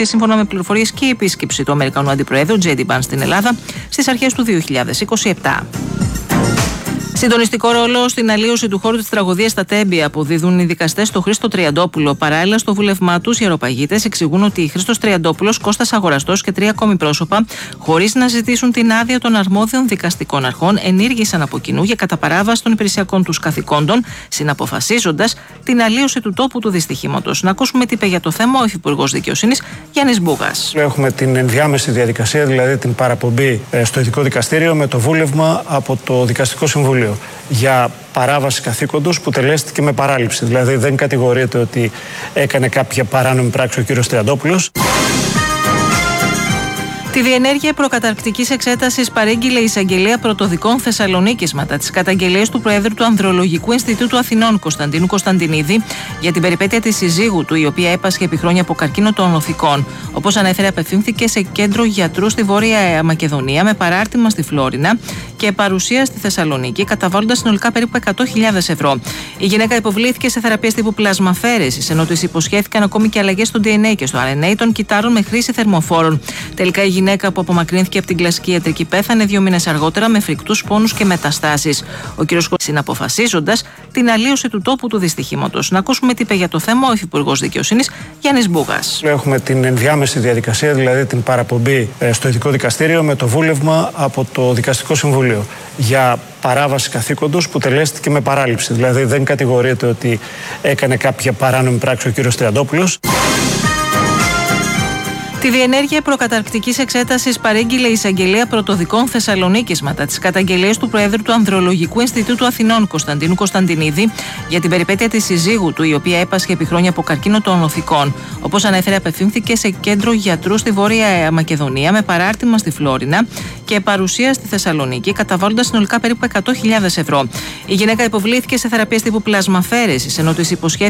προβλήθηκε σύμφωνα με πληροφορίες και η επίσκεψη του Αμερικανού Αντιπροέδρου J.D. Vance στην Ελλάδα στις αρχές του 2027. Συντονιστικό ρόλο στην αλλίωση του χώρου της τραγωδίας στα Τέμπια αποδίδουν οι δικαστές στο Χρήστο Τριαντόπουλο. Παράλληλα, στο βούλευμά τους, οι αεροπαγίτες εξηγούν ότι Χρήστος Τριαντόπουλος, Κώστας Αγοραστός και 3 ακόμη πρόσωπα, χωρίς να ζητήσουν την άδεια των αρμόδιων δικαστικών αρχών, ενήργησαν από κοινού για καταπαράβαση των υπηρεσιακών τους καθηκόντων, συναποφασίζοντας την αλλίωση του τόπου του δυστυχήματος. Να ακούσουμε τι είπε για το θέμα ο Υφυπουργός Δικαιοσύνης Γιάννης Μπούγας. Έχουμε την ενδιάμεση διαδικασία, δηλαδή την παραπομπή στο Ειδικό Δικαστήριο με το βούλευμα από το Δικαστικό Συμβούλιο για παράβαση καθήκοντος που τελέστηκε με παράληψη. Δηλαδή δεν κατηγορείται ότι έκανε κάποια παράνομη πράξη ο κύριος Τριαντόπουλος. Τη διενέργεια προκαταρκτικής εξέτασης παρήγγειλε η Εισαγγελία Πρωτοδικών Θεσσαλονίκης μετά τις καταγγελίες του Προέδρου του Ανδρολογικού Ινστιτούτου Αθηνών, Κωνσταντίνου Κωνσταντινίδη, για την περιπέτεια της συζύγου του, η οποία έπασχε επί χρόνια από καρκίνο των οθικών. Όπως ανέφερε, απευθύνθηκε σε κέντρο γιατρού στη Βόρεια Μακεδονία με παράρτημα στη Φλόρινα και παρουσία στη Θεσσαλονίκη, καταβάλλοντας συνολικά περίπου 100.000 ευρώ. Η γυναίκα υποβλήθηκε σε θεραπείες τύπου πλασμαφαίρεσης, ενώ της υποσχέθηκαν ακόμη και αλλαγές στο DNA και στο RNA των κυτάρων με χρήση θερμοφόρων. Τελικά η γυναίκα που απομακρύνθηκε από την κλασική ιατρική πέθανε 2 μήνες αργότερα με φρικτούς πόνους και μεταστάσεις. Ο κ. συναποφασίζοντας την αλλίωση του τόπου του δυστυχήματος. Να ακούσουμε τι είπε για το θέμα ο Υφυπουργός Δικαιοσύνης Γιάννης Μπούγας. Έχουμε την ενδιάμεση διαδικασία, δηλαδή την παραπομπή στο Ειδικό Δικαστήριο με το βούλευμα από το Δικαστικό Συμβούλιο για παράβαση καθήκοντος που τελέστηκε με παράληψη. Δηλαδή δεν κατηγορείται ότι έκανε κάποια παράνομη πράξη ο κύριος Τριαντόπουλος. Τη διενέργεια προκαταρκτικής εξέτασης παρήγγειλε η Εισαγγελία Πρωτοδικών Θεσσαλονίκης μετά τις καταγγελίες του Προέδρου του Ανδρολογικού Ινστιτούτου Αθηνών, Κωνσταντίνου Κωνσταντινίδη, για την περιπέτεια της συζύγου του, η οποία έπασχε επί χρόνια από καρκίνο των οθικών. Όπως ανέφερε, απευθύνθηκε σε κέντρο γιατρού στη Βόρεια Μακεδονία με παράρτημα στη Φλόρινα και παρουσία στη Θεσσαλονίκη, καταβάλλοντας συνολικά περίπου 100.000 ευρώ. Η γυναίκα υποβλήθηκε σε θεραπείες τύπου πλασμαφαίρεσης, ενώ της υποσχέθηκε